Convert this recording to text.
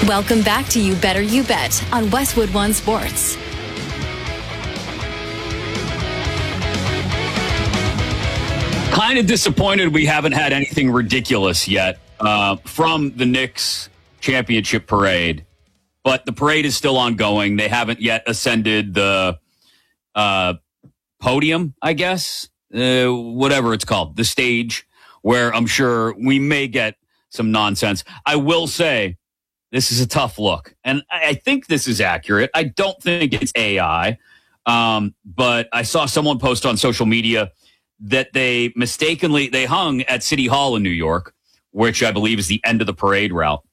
Welcome back to You Better You Bet on Westwood One Sports. Kind of disappointed we haven't had anything ridiculous yet from the Knicks championship parade, but the parade is still ongoing. They haven't yet ascended the podium, I guess, whatever it's called, the stage, where I'm sure we may get some nonsense. I will say this is a tough look, and I think this is accurate. I don't think it's AI, but I saw someone post on social media that they hung at City Hall in New York, which I believe is the end of the parade route.